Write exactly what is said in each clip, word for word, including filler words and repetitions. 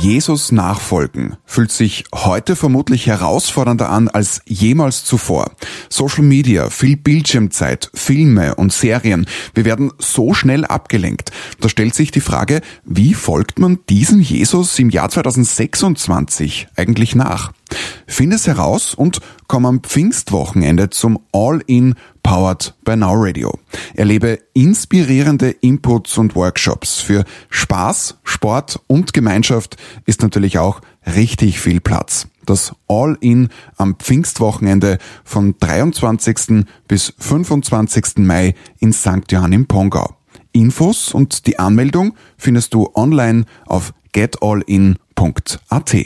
Jesus nachfolgen fühlt sich heute vermutlich herausfordernder an als jemals zuvor. Social Media, viel Bildschirmzeit, Filme und Serien. Wir werden so schnell abgelenkt. Da stellt sich die Frage, wie folgt man diesem Jesus im Jahr zweitausendsechsundzwanzig eigentlich nach? Finde es heraus und komm am Pfingstwochenende zum All-In Powered by Now Radio. Erlebe inspirierende Inputs und Workshops. Für Spaß, Sport und Gemeinschaft ist natürlich auch richtig viel Platz. Das All-In am Pfingstwochenende von dreiundzwanzigsten bis fünfundzwanzigsten Mai in Sankt Johann im Pongau. Infos und die Anmeldung findest du online auf get all in punkt a t.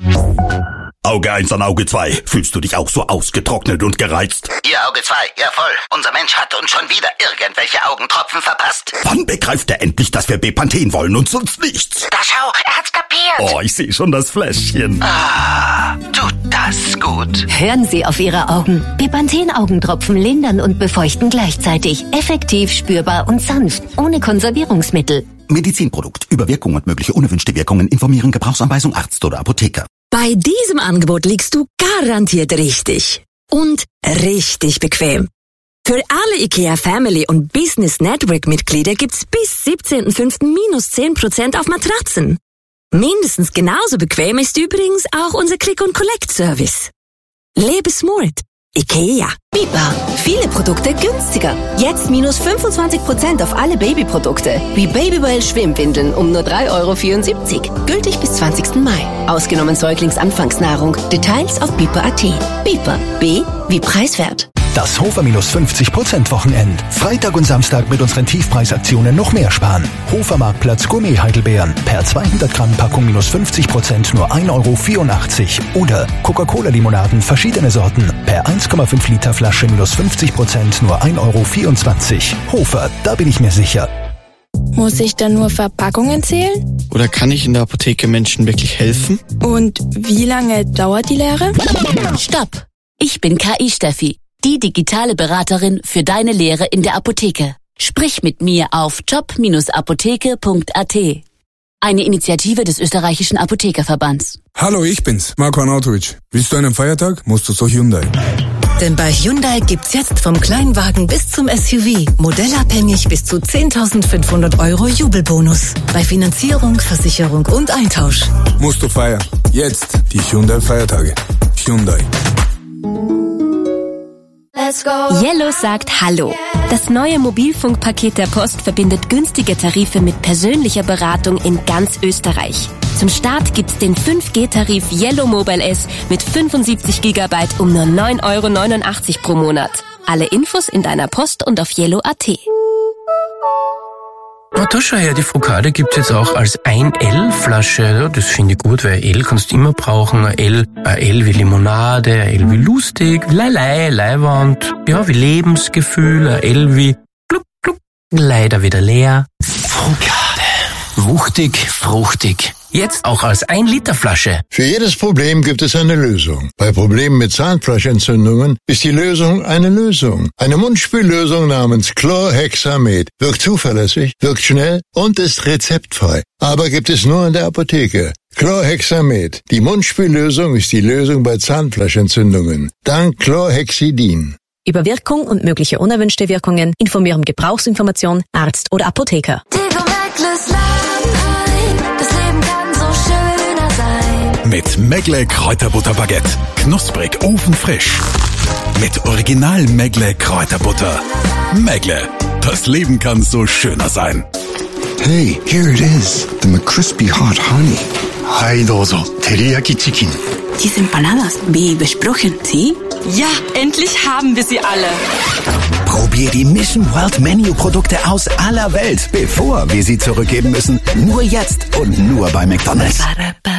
Auge eins an Auge zwei. Fühlst du dich auch so ausgetrocknet und gereizt? Ihr Auge zwei, ja voll. Unser Mensch hat uns schon wieder irgendwelche Augentropfen verpasst. Wann begreift er endlich, dass wir Bepanthen wollen und sonst nichts? Da schau, er hat's kapiert. Oh, ich sehe schon das Fläschchen. Ah, tut das gut. Hören Sie auf Ihre Augen. Bepanthen-Augentropfen lindern und befeuchten gleichzeitig. Effektiv, spürbar und sanft. Ohne Konservierungsmittel. Medizinprodukt. Über Wirkung und mögliche unerwünschte Wirkungen informieren. Gebrauchsanweisung Arzt oder Apotheker. Bei diesem Angebot liegst du garantiert richtig. Und richtig bequem. Für alle IKEA Family und Business Network Mitglieder gibt's bis siebzehnten fünften minus zehn Prozent auf Matratzen. Mindestens genauso bequem ist übrigens auch unser Click-and-Collect-Service. Lebe smart. IKEA. Bipa. Viele Produkte günstiger. Jetzt minus fünfundzwanzig Prozent auf alle Babyprodukte. Wie Babywell Schwimmwindeln um nur drei Euro vierundsiebzig. Gültig bis zwanzigsten Mai. Ausgenommen Säuglingsanfangsnahrung. Details auf bipa punkt a t. Bipa. B wie preiswert. Das Hofer minus fünfzig Prozent Wochenend. Freitag und Samstag mit unseren Tiefpreisaktionen noch mehr sparen. Hofer Marktplatz Gourmet Heidelbeeren. Per zweihundert Gramm Packung minus fünfzig Prozent nur ein Euro vierundachtzig. Oder Coca-Cola-Limonaden verschiedene Sorten. Per eins Komma fünf Liter Flasche minus fünfzig Prozent nur ein Euro vierundzwanzig. Hofer, da bin ich mir sicher. Muss ich dann nur Verpackungen zählen? Oder kann ich in der Apotheke Menschen wirklich helfen? Und wie lange dauert die Lehre? Stopp! Ich bin K I-Steffi. Die digitale Beraterin für deine Lehre in der Apotheke. Sprich mit mir auf job Bindestrich apotheke Punkt a t. Eine Initiative des österreichischen Apothekerverbands. Hallo, ich bin's, Marco Arnautovic. Willst du einen Feiertag? Musst du so Hyundai. Denn bei Hyundai gibt's jetzt vom Kleinwagen bis zum S U V modellabhängig bis zu zehntausendfünfhundert Euro Jubelbonus. Bei Finanzierung, Versicherung und Eintausch. Musst du feiern. Jetzt die Hyundai-Feiertage. Hyundai. Yellow sagt Hallo. Das neue Mobilfunkpaket der Post verbindet günstige Tarife mit persönlicher Beratung in ganz Österreich. Zum Start gibt's den fünf G Tarif Yellow Mobile S mit fünfundsiebzig Gigabyte um nur neun Euro neunundachtzig pro Monat. Alle Infos in deiner Post und auf yellow punkt a t. Oh, da schau her, die Focaccia gibt's jetzt auch als ein L-Flasche. Ja, das finde ich gut, weil L kannst du immer brauchen. Ein L, ein L wie Limonade, ein L wie lustig, Leilei, Leiwand, ja, wie Lebensgefühl, ein L wie gluck, gluck, leider wieder leer. Focaccia. Wuchtig, fruchtig. Jetzt auch als ein Liter Flasche. Für jedes Problem gibt es eine Lösung. Bei Problemen mit Zahnfleischentzündungen ist die Lösung eine Lösung. Eine Mundspüllösung namens Chlorhexamed. Wirkt zuverlässig, wirkt schnell und ist rezeptfrei. Aber gibt es nur in der Apotheke. Chlorhexamed. Die Mundspüllösung ist die Lösung bei Zahnfleischentzündungen. Dank Chlorhexidin. Über Wirkung und mögliche unerwünschte Wirkungen informieren Gebrauchsinformation, Arzt oder Apotheker. Mit Megle Kräuterbutterbaguette. Knusprig, ofenfrisch. Mit Original Megle Kräuterbutter. Megle. Das Leben kann so schöner sein. Hey, here it is. The McCrispy Hot Honey. Hai dozo, Teriyaki Chicken. Diese Empanadas, wie besprochen, ¿sí? Ja, endlich haben wir sie alle. Probier die Mission World Menu Produkte aus aller Welt, bevor wir sie zurückgeben müssen. Nur jetzt und nur bei McDonald's.